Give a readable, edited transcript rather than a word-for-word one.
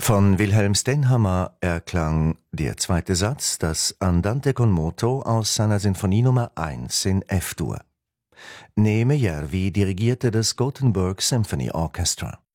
Von Wilhelm Stenhammar erklang der zweite Satz, das Andante con moto aus seiner Sinfonie Nummer 1 in F-Dur. Neeme Järvi dirigierte das Gothenburg Symphony Orchestra.